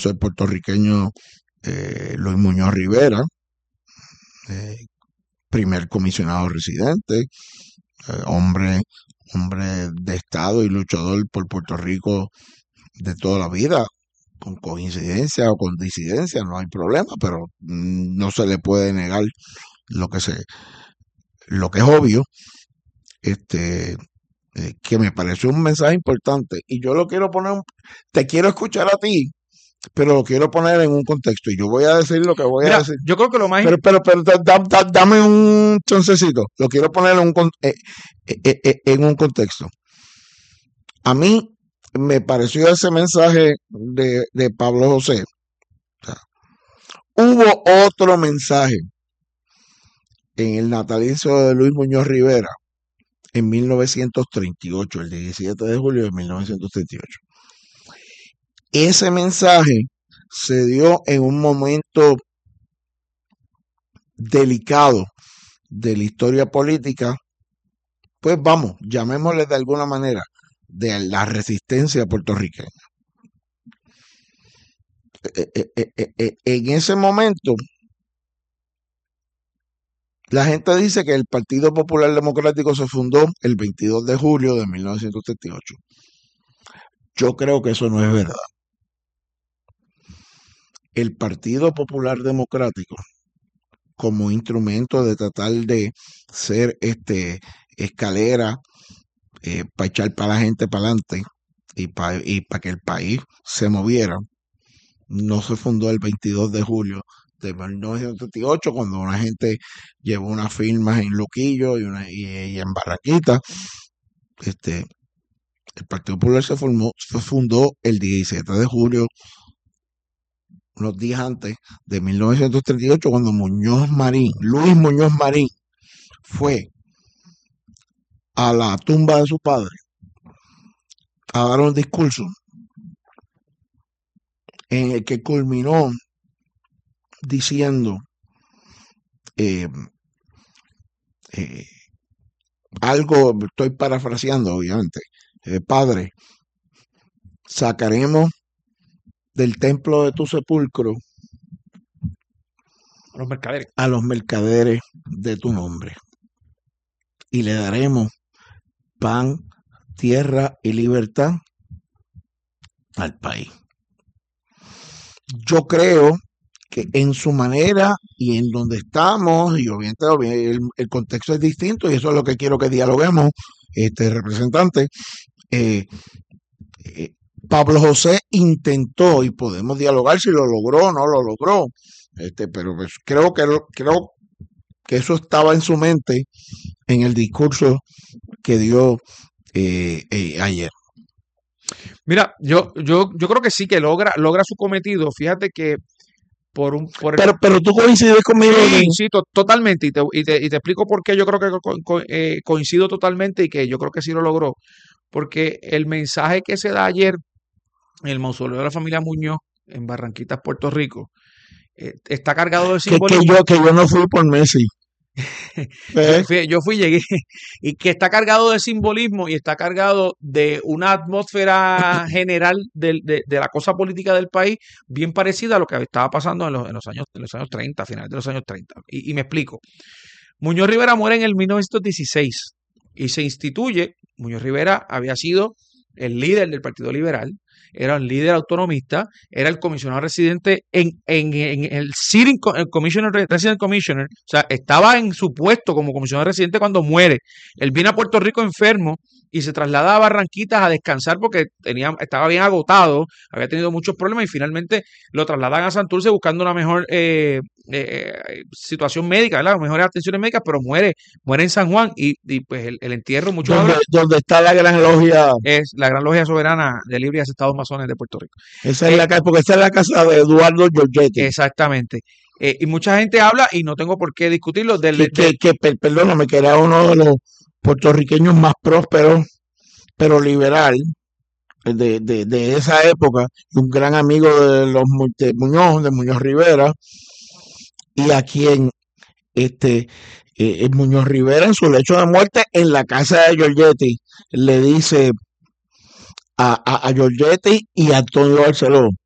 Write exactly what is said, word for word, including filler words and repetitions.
prócer puertorriqueño eh, Luis Muñoz Rivera, eh, primer comisionado residente, eh, hombre, hombre de Estado y luchador por Puerto Rico de toda la vida, con coincidencia o con disidencia, no hay problema, pero mm, no se le puede negar lo que se, lo que es obvio, este, eh, que me pareció un mensaje importante, y yo lo quiero poner, te quiero escuchar a ti, pero lo quiero poner en un contexto, y yo voy a decir lo que voy Mira, a decir. Yo creo que lo más... Pero, pero, pero da, da, dame un chancecito, lo quiero poner en un, eh, eh, eh, en un contexto. A mí me pareció ese mensaje de, de Pablo José. O sea, hubo otro mensaje en el natalicio de Luis Muñoz Rivera en mil novecientos treinta y ocho, el diecisiete de julio de mil novecientos treinta y ocho. Ese mensaje se dio en un momento delicado de la historia política, pues vamos, llamémosle de alguna manera, de la resistencia puertorriqueña. Eh, eh, eh, eh, en ese momento, la gente dice que el Partido Popular Democrático se fundó el veintidós de julio de mil novecientos treinta y ocho. Yo creo que eso no es verdad. El Partido Popular Democrático, como instrumento de tratar de ser este escalera eh, para echar para la gente para adelante y para y para que el país se moviera, no se fundó el veintidós de julio de mil novecientos treinta y ocho, cuando una gente llevó unas firmas en Luquillo y, una, y, y en Barranquita. Este, el Partido Popular se, formó, se fundó el diecisiete de julio, unos días antes de mil novecientos treinta y ocho, cuando Muñoz Marín, Luis Muñoz Marín, fue a la tumba de su padre a dar un discurso en el que culminó diciendo eh, eh, algo, estoy parafraseando obviamente, eh, Padre, sacaremos del templo de tu sepulcro a los mercaderes. a los mercaderes de tu nombre, y le daremos pan, tierra y libertad al país. Yo creo que en su manera y en donde estamos, y obviamente el, el contexto es distinto, y eso es lo que quiero que dialoguemos, este representante, eh, eh, Pablo José intentó, y podemos dialogar si lo logró o no lo logró, este, pero pues creo que creo que eso estaba en su mente en el discurso que dio eh, eh, ayer. Mira, yo, yo, yo creo que sí que logra, logra su cometido. Fíjate que por un... Por el... pero, pero tú coincides conmigo. Sí, en... sí, to, totalmente. Y te, y, te, y te explico por qué yo creo que co, co, eh, coincido totalmente y que yo creo que sí lo logró. Porque el mensaje que se da ayer en el mausoleo de la familia Muñoz en Barranquitas, Puerto Rico, eh, está cargado de simbolismo. Que, que, yo, que yo no fui por Messi. ¿Eh? yo, fui, yo fui, llegué, y que está cargado de simbolismo y está cargado de una atmósfera general de, de, de la cosa política del país bien parecida a lo que estaba pasando en los, en los, años, en los años treinta, a finales de los años treinta. Y, y me explico. Muñoz Rivera muere en el mil novecientos dieciséis y se instituye. Muñoz Rivera había sido el líder del Partido Liberal, era un líder autonomista, era el comisionado residente en, en, en el Sitting Commissioner, Resident Commissioner, o sea, estaba en su puesto como comisionado residente cuando muere. Él viene a Puerto Rico enfermo y se traslada a Barranquitas a descansar porque tenía, estaba bien agotado, había tenido muchos problemas y finalmente lo trasladan a Santurce buscando una mejor eh, eh, situación médica, ¿verdad? Mejores atenciones médicas, pero muere, muere en San Juan y, y pues el, el entierro, mucho donde, donde está la gran logia, es la gran logia soberana de Libre y Aceptados Masones de Puerto Rico. Esa es eh, la casa, porque esa es la casa de Eduardo Giorgetti. Exactamente. Eh, y mucha gente habla, y no tengo por qué discutirlo, del, que, del, que, que, perdóname, que era uno de los puertorriqueños más prósperos, pero liberal, de, de, de esa época, un gran amigo de los de Muñoz, de Muñoz Rivera, y a quien este eh, Muñoz Rivera en su lecho de muerte en la casa de Giorgetti le dice a, a, a Giorgetti y a Antonio Barceló: